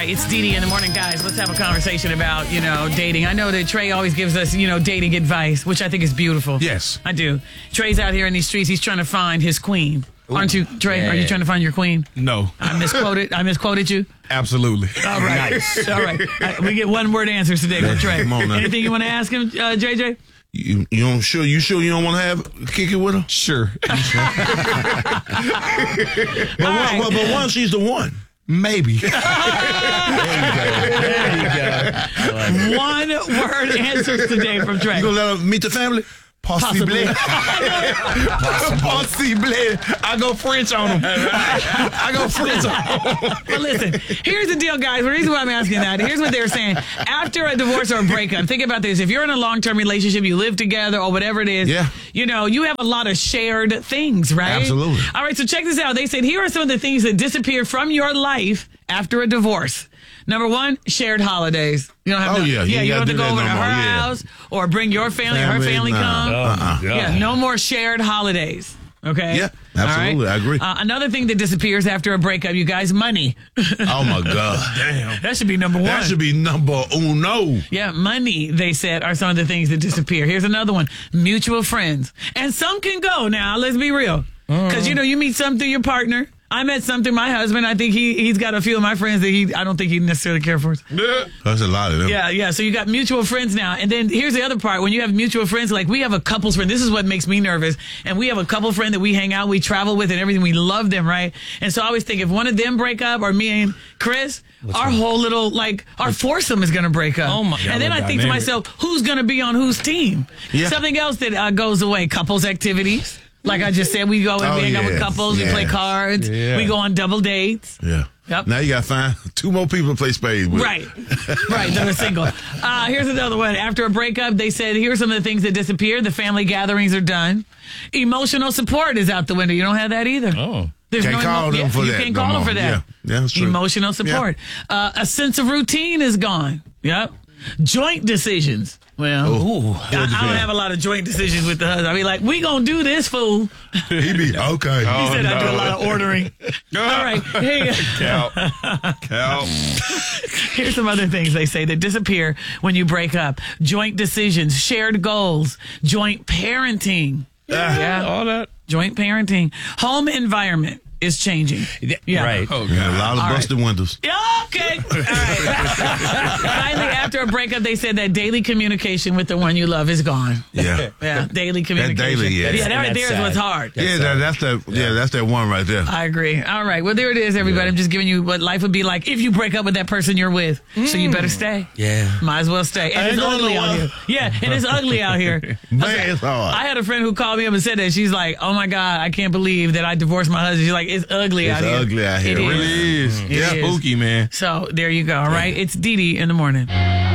It's Dee Dee in the morning, guys. Let's have a conversation about, dating. I know that Trey always gives us, dating advice, which I think is beautiful. Yes. I do. Trey's out here in these streets. He's trying to find his queen. Aren't you, Trey? Yeah. Are you trying to find your queen? No. I misquoted you? Absolutely. All right. Nice. All right. We get one-word answers today from Trey. Come on now. Anything you want to ask him, JJ? You sure you don't want to kick it with her? Sure. But one, she's the one. Maybe. There you go. One-word answers today from Trey. You gonna let her meet the family? Possibly. Possibly. I go French on them. I go French on them. But listen, here's the deal, guys. The reason why I'm asking that, here's what they're saying. After a divorce or a breakup, think about this. If you're in a long-term relationship, you live together or whatever it is, you have a lot of shared things, right? Absolutely. All right, so check this out. They said, here are some of the things that disappear from your life after a divorce. Number one, shared holidays. You don't have you don't have to go over to her house or bring your family or her family come. No more shared holidays. Okay? Yeah, absolutely. Right? I agree. Another thing that disappears after a breakup, you guys, money. Oh, my God. Damn. That should be number one. That should be number uno. Yeah, money, they said, are some of the things that disappear. Here's another one. Mutual friends. And some can go now. Let's be real. Because, you meet some through your partner. I met some through my husband. I think he's got a few of my friends that I don't think he necessarily care for. Yeah. That's a lot of them. Yeah. So you got mutual friends now. And then here's the other part. When you have mutual friends, like we have a couple's friend. This is what makes me nervous. And we have a couple friend that we hang out, we travel with and everything. We love them, right? And so I always think if one of them break up or me and Chris, whole little, our foursome is going to break up. Oh, my God. And then I think to myself, who's going to be on whose team? Yeah. Something else that goes away, couples activities. Like I just said, we go and we hang out with couples, we play cards, we go on double dates. Yeah. Yep. Now you got to find two more people to play spades with. Right. They're single. Here's another one. After a breakup, they said, here's some of the things that disappear. The family gatherings are done. Emotional support is out the window. You don't have that either. Oh. There's can't call them for that. You can't call them for that. Yeah, that's true. Emotional support. A sense of routine is gone. Yep. Joint decisions. Well, I don't have a lot of joint decisions with the husband. I mean, we gonna do this, fool. He be okay. He said I do a lot of ordering. All right. Hey. Cal. Here's some other things they say that disappear when you break up. Joint decisions, shared goals, joint parenting. All that. Joint parenting. Home environment is changing. Yeah. Right. Oh, yeah, a lot of busted windows. Yeah, okay. All right. Finally, after a breakup, they said that daily communication with the one you love is gone. Yeah. Yeah, daily communication. That daily, that right there is what's hard. That's that one right there. I agree. All right. Well, there it is, everybody. I'm just giving you what life would be like if you break up with that person you're with. So you better stay. Yeah. Might as well stay. And it's ugly out here. Yeah, and it's ugly out here. Man, it's hard. I had a friend who called me up and said that. She's like, oh, my God, I can't believe that I divorced my husband. She's like, it's ugly out here. It's ugly out here. It really is. Yeah, spooky, man. So there you go. All right. It's Dee Dee in the morning.